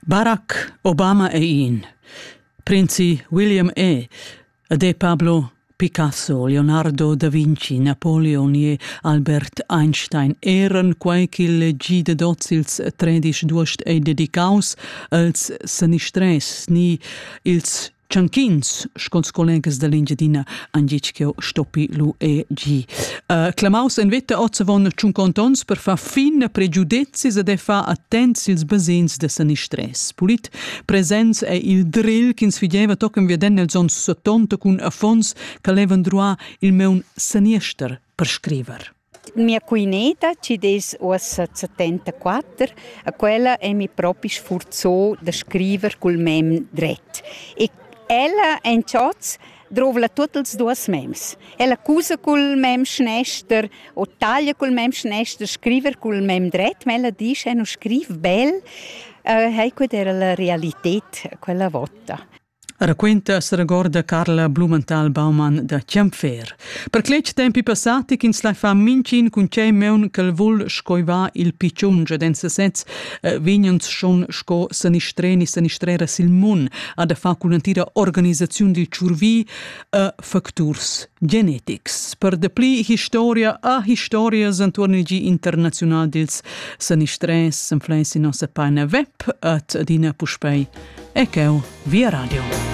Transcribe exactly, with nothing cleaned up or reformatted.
Barack Obama è in, Princi William E, ed Pablo Picasso, Leonardo da Vinci, Napoleon e Albert Einstein eran quei che il G de dozils tredisch duost e dedicaus als sinistrés ni ils Cianchins, scols collegas da l'Engiadina Angicchio stoppi lu E G. Uh, clamaus en vetta ozzavon cinquant'ons per fa fin a pregiudezis ed e fa attents ils basins de sinistrés. Polit presents è il drill ch'ins fideva toccam viaden els ons settanta cun a fons che levan droit il meun sinister per scriver. Mia cuineta ci des os settantaquattro, a quella è mi propi sfurzò da scriver col mem dret. E ella en ciots drovla tuttels duos mems. Ella cusa col mem schnester o taglia col mem schnester, scriver col mem dret, ma ella dice no scriv bel. Uh, Hei quid era la realitet quella volta. Racquenta se ricorda Carla Blumenthal Baumann da Ciamfer. Per clec tempi passati che la fa mincin con c'è meun che vuol scoiva il picciunge den se sez eh, vignons schon sco sinistreni sinistrera sil mun ad fa con un'antira organizzazione del ciurvi a factors genetics. Per de pli historia a historia santuarnigi internazional dels sinistres s'influenzi nostra página web at adina puspei e cheu via radio.